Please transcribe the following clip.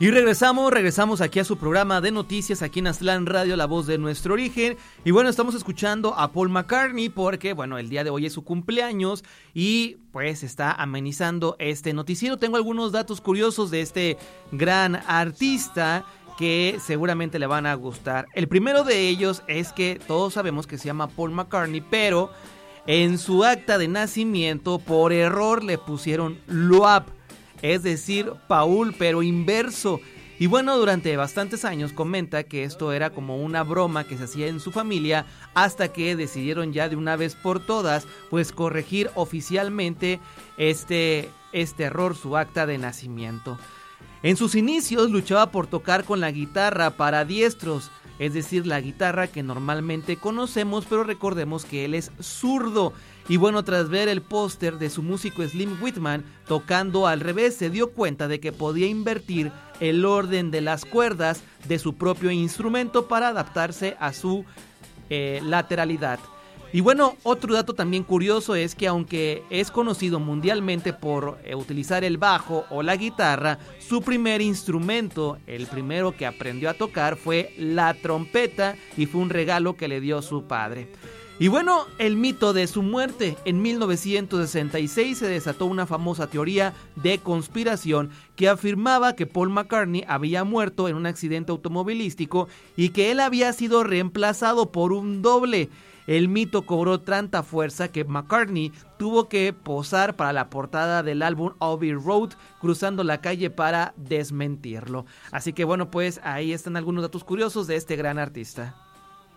Y regresamos aquí a su programa de noticias, aquí en Aztlán Radio, la voz de nuestro origen. Y bueno, estamos escuchando a Paul McCartney porque, bueno, el día de hoy es su cumpleaños y pues está amenizando este noticiero. Tengo algunos datos curiosos de este gran artista que seguramente le van a gustar. El primero de ellos es que todos sabemos que se llama Paul McCartney, pero en su acta de nacimiento por error le pusieron Loab, es decir, Paul, pero inverso. Y bueno, durante bastantes años comenta que esto era como una broma que se hacía en su familia, hasta que decidieron ya de una vez por todas, pues corregir oficialmente este error, su acta de nacimiento. En sus inicios luchaba por tocar con la guitarra para diestros, es decir, la guitarra que normalmente conocemos, pero recordemos que él es zurdo. Y bueno, tras ver el póster de su músico Slim Whitman tocando al revés, se dio cuenta de que podía invertir el orden de las cuerdas de su propio instrumento para adaptarse a su lateralidad. Y bueno, otro dato también curioso es que aunque es conocido mundialmente por utilizar el bajo o la guitarra, su primer instrumento, el primero que aprendió a tocar, fue la trompeta y fue un regalo que le dio su padre. Y bueno, el mito de su muerte. En 1966 se desató una famosa teoría de conspiración que afirmaba que Paul McCartney había muerto en un accidente automovilístico y que él había sido reemplazado por un doble. El mito cobró tanta fuerza que McCartney tuvo que posar para la portada del álbum Abbey Road, cruzando la calle para desmentirlo. Así que bueno, pues ahí están algunos datos curiosos de este gran artista.